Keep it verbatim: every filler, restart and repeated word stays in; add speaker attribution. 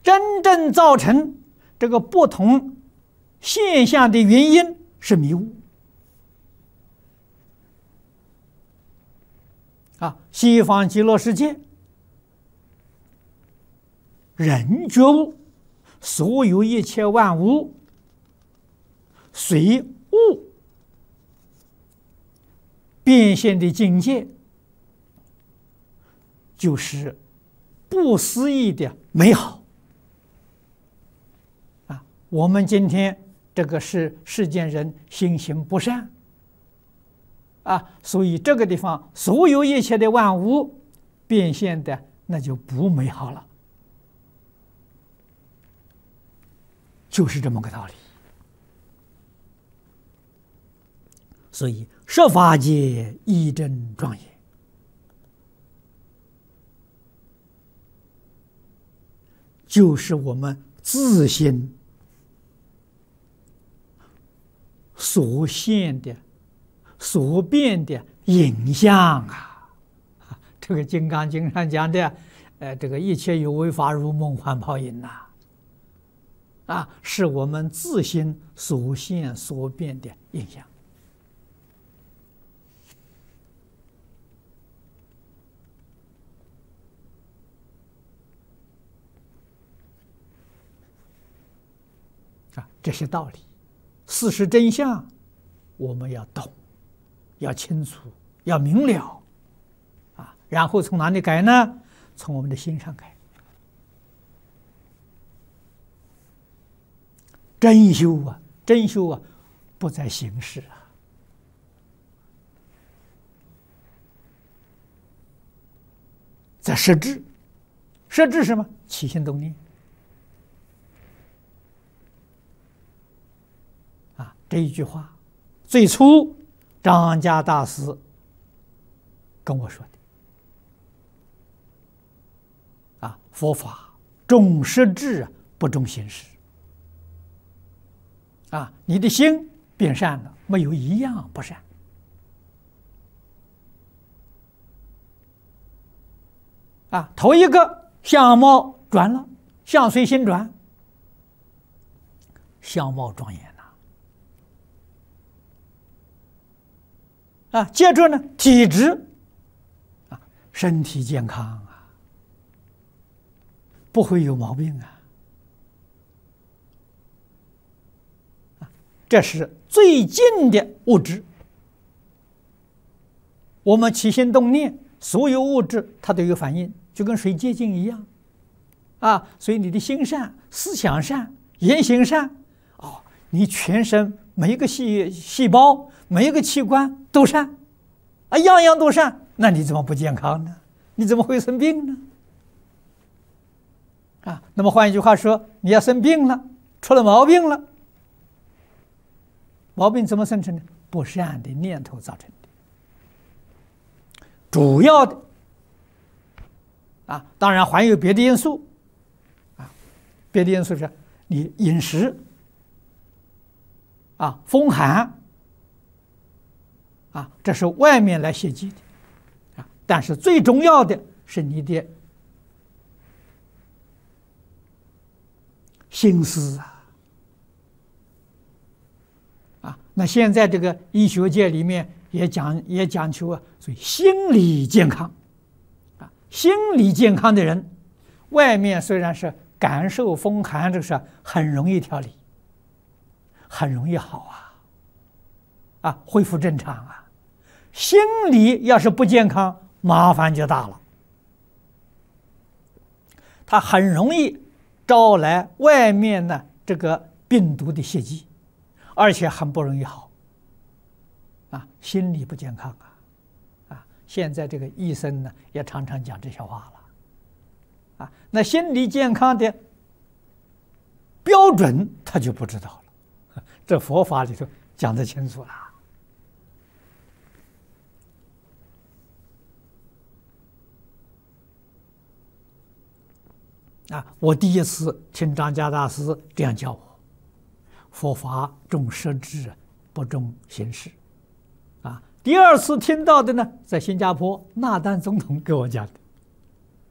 Speaker 1: 真正造成这个不同现象的原因是迷雾。啊，西方极乐世界人觉悟，所有一切万物随物变现的境界，就是不思议的美好。啊，我们今天这个是世间人心行不善。啊，所以这个地方所有一切的万物变现的那就不美好了，就是这么个道理。所以十法界一真庄严，就是我们自心所现的。所变的影像啊，这个《金刚经》上讲的，呃，这个一切有为法如梦幻泡影呐，啊，是我们自心所现所变的影像。啊，这些道理，事实真相，我们要懂。要清楚，要明了，啊，然后从哪里改呢？从我们的心上改。真修啊，真修啊，不在形式啊，在实质。实质什么？起心动念。啊，这一句话，最初。张家大师跟我说的啊，佛法重实质不重形式啊，你的心变善了，没有一样不善啊。头一个相貌转了，相随心转，相貌庄严。啊，接着呢，体质啊，身体健康啊，不会有毛病啊，啊，这是最近的物质。我们起心动念，所有物质它都有反应，就跟水接近一样，啊，所以你的心善、思想善、言行善，哦，你全身每一个细细胞。每一个器官都善，啊，样样都善，那你怎么不健康呢？你怎么会生病呢？啊，那么换一句话说，你要生病了，出了毛病了，毛病怎么生成的？不善的念头造成的。主要的啊，当然还有别的因素啊，别的因素是你饮食啊，风寒。啊，这是外面来袭击的，啊，但是最重要的是你的心思啊，啊，那现在这个医学界里面也讲也讲求啊，所以心理健康，啊，心理健康的人，外面虽然是感受风寒，这个事很容易调理，很容易好啊，啊，恢复正常啊。心理要是不健康，麻烦就大了。它很容易招来外面呢这个病毒的袭击，而且很不容易好。啊，心理不健康啊，啊，现在这个医生呢也常常讲这些话了。啊，那心理健康的标准他就不知道了，这佛法里头讲得清楚了。啊，我第一次听张家大师这样教我，佛法重实质，不重形式。啊，第二次听到的呢，在新加坡纳丹总统给我讲的。